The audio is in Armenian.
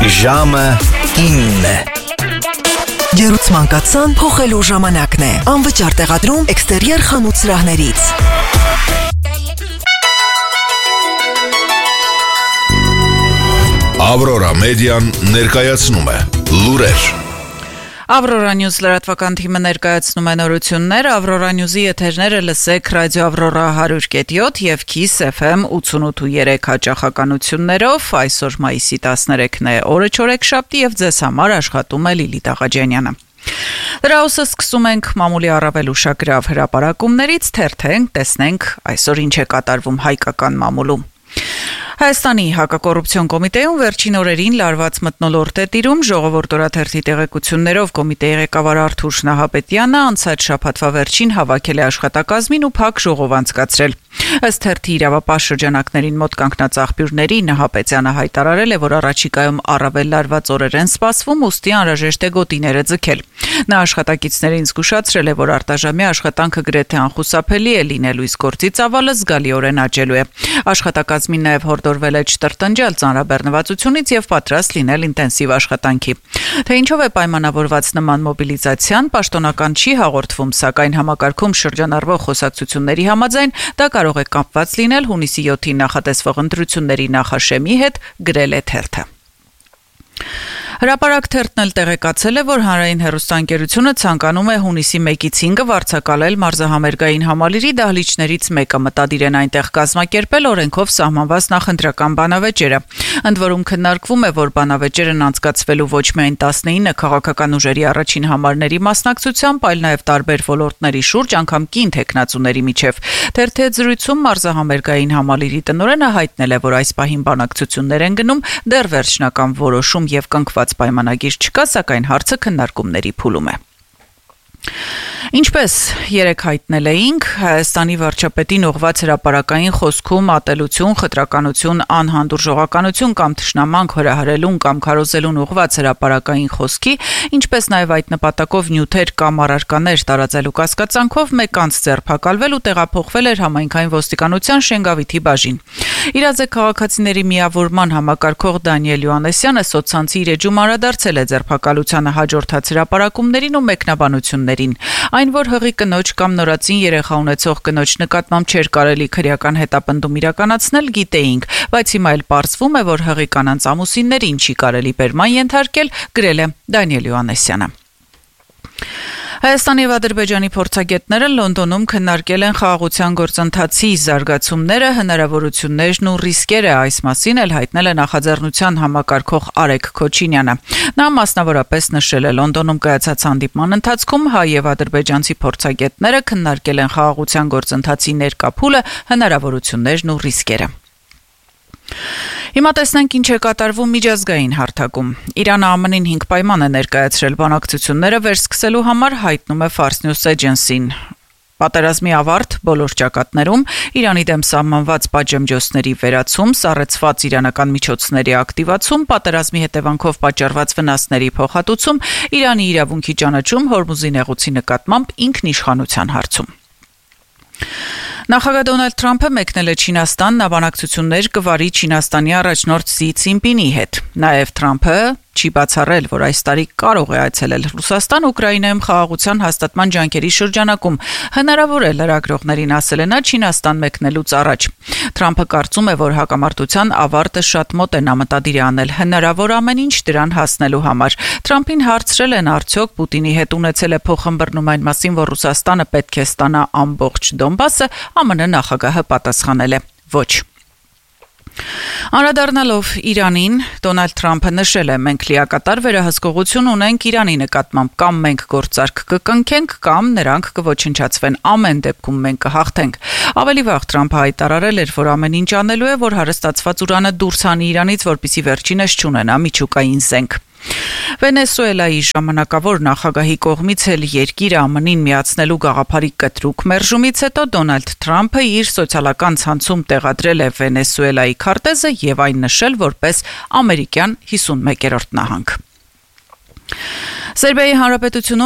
Ժամը 9 է։ Ջերուցման կաթսան փոխելու ժամանակն է։ Անվճար տեղադրում էքստերիեր խանութ սրահներից։ Ավրորա մեդիան ներկայացնում է լուրեր։ Ավրորա Նյուզ լրատվական թիմը ներկայացնում է նորություններ, Ավրորա Նյուզի եթերները լսեք ռադիո Ավրորա 100.7 եւ Kiss FM 88.3 հաճախականություններով, այսօր մայիսի 13-ն է, օրը չորեքշաբթի եւ ձեզ համար աշխատում է Լիլիթ Աղաջանյանը։ Դրաուսը սկսում ենք մամուլի առավել ուշագրավ հրապարակումներից, թերթենք, տեսնենք այսօր ինչ է կատարվում հայկական մամուլում։ Հայաստանի հակակոռուպցիոն կոմիտեում վերջին օրերին լարված մթնոլորտ է տիրում, ժողովուրդ օրաթերթի տեղեկություններով կոմիտեի ղեկավար Արթուր Նահապետյանը անցած շաբաթվա վերջին հավաքել է աշխատակազմին ու փակ ժողով անցկացրել։ Ըստ թերթի իրավապաշտ շրջանակներին մոտ կանգնած աղբյուրների Նահապետյանը հայտարարել է, որ առաջիկայում առավել լարված օրեր են սպասվում, ուստի անհրաժեշտ է գոտիները ձգել։ Նա աշխատակիցներին զգուշացրել է, որ արտաժամյա աշխատանքը գրեթե անխուսափելի է լինելու, իսկ գործի ծավալը զգալիորեն աճելու է։ Աշխատակազմին նաև հորդորվել է չտրտնջալ ծանրաբեռնվածությունից եւ պատրաստ լինել ինտենսիվ աշխատանքի։ Թե ինչով է պայմանավորված նման մոբիլիզացիան, պաշտոնական չի հաղորդվում, սակայն համակարգում շրջանառվող խոսակցությունների համաձայն դա կարող է կապված լինել հունիսի 7-ին նախատեսվող ընտրությունների նախաշեմի հետ, գրել է թերթը։ Հրապարակ թերթն էլ տեղեկացել է, որ հանրային հեռուստաընկերությունը ցանկանում է հունիսի 1-ից 5-ը վարձակալել մարզահամերգային համալիրի դահլիճներից մեկը, մտադիր են այնտեղ կազմակերպել օրենքով սահմանված նախընտրական բանավեճերը։ Ընդ որում քննարկվում է, որ բանավեճերն անցկացվելու ոչ միայն 19 քաղաքական ուժերի առաջին համարների մասնակցությամբ, այլ նաև տարբեր ոլորտների շուրջ, անգամ կին թեկնածուների միջև։ Թերթի հետ զրույցում մարզահամերգային համալիրի տնօրենը հայտնել է, որ այս պահին բանակցություններ են գնում, դեռ վերջնական որոշում եւ կնքված պայմանագիր չկա, սակայն հարցը քննարկումների փուլում է։ Ինչպես երեք հայտնել էինք, Հայաստանի վարչապետին ուղղված հրապարակային խոսքում ատելություն, խտրականություն, անհանդուրժողականություն կամ թշնամանք հրահրելուն կամ քարոզելուն ուղղված հրապարակային խոսքի, ինչպես նաև այդ նպատակով նյութեր կամ առարկաներ տարածելու կասկածանքով մեկ անց ձերբակալվել ու տեղափոխվել էր համայնքային ոստիկանության Շենգավիթի բաժին։ Իրաձե քաղաքացիների միավորման համակարգող Դանիել Յոհաննեսյանը սոցցանցի իր էջում անդրադարձել է ձերբակալությանը հաջորդած հրապարակումներին ու մեկնաբանություններին։ Այն, որ հղի կնոջ կամ նորածին երեխա ունեցող կնոջ նկատմամբ չէր կարելի քրեական հետապնդում իրականացնել, գիտեինք, բայց հիմա էլ պարզվում է, որ հղի կանանց ամուսիններին չի կարելի բերման ենթարկել, գրել է Դանիել Յոհաննեսյանը։ Հայաստանի եւ Ադրբեջանի փորձագետները Լոնդոնում քննարկել են խաղաղության գործընթացի զարգացումները, հնարավորություններն ու ռիսկերը, այս մասին էլ հայտնել է նախաձեռնության համակարգող Արեգ Քոչինյանը։ Նա մասնավորապես նշել է Լոնդոնում կայացած հանդիպման ընթացքում հայ եւ ադրբեջանցի փորձագետները քննարկել են խաղաղության գործընթացի ներկա փուլը, հնարավորություններն ու ռիսկերը։ Հիմա տեսնենք ինչ է կատարվում միջազգային հարթակում։ Իրանը ԱՄՆ-ին 5 պայման է ներկայացրել բանակցությունները վերսկսելու համար, հայտնում է Fars News Agency-ն։ Պատերազմի ավարտ բոլոր ճակատներում, Իրանի դեմ սահմանված պատժամիջոցների վերացում, սառեցված իրանական միջոցների ակտիվացում, պատերազմի հետևանքով պատճառված վնասների փոխհատուցում, Իրանի իրավունքի ճանաչում, Հորմուզի նեղուցի նկատմամբ ինքնիշխանության հարցում։ Նախագահ Դոնալդ Թրամփը մեկնել է Չինաստան, նա բանակցություններ կվարի Չինաստանի առաջնորդ Սի Ցինպինի հետ։ Նաև Թրամփը չի բացառել, որ այս տարի կարող է այցելել Ռուսաստան Ուկրաինայում խաղաղության հաստատման ջանքերի շրջանակում։ Հնարավոր է, լրագրողներին ասել է նա Չինաստան մեկնելուց առաջ։ Թրամփը կարծում է, որ հակամարտության ավարտը շատ մոտ է, նա մտադիր է անել հնարավոր ամեն ինչ դրան հասնելու համար։ Թրամփին հարցրել են, արդյոք Պուտինի հետ ունեցել է փոխըմբռնում այն մասին, որ Ռուսաստանը պետք է ստանա ամբողջ Դոնբասը, ԱՄՆ նախագահը պատասխանել է. ոչ։ Անդրադառնալով Իրանին, Դոնալդ Թրամփը նշել է, մենք լիակատար վերահսկողություն ունենք Իրանի նկատմամբ, կամ մենք գործարք կկնքենք, կամ նրանք կոչնչացվեն, ամեն դեպքում մենք կհաղթենք։ Ավելի վաղ Թրամփը հայտարարել էր, որ ամեն ինչ անելու է, որ հարստացված ուրանը դուրս հանի Իրանից, որպեսզի վերջինս չունենա միջուկային զենք։ Վենեսուելայի ժամանակավոր նախագահի կողմից էլ երկիրը ԱՄՆ-ին միացնելու գաղափարի կտրուկ մերժումից հետո Դոնալդ Թրամփը իր սոցիալական ցանցում տեղադրել է Վենեսուելայի քարտեզը եւ այն նշել որպես ամերիկյան 51-րդ նահանգ։ Սերբիայի Հանրապետությունում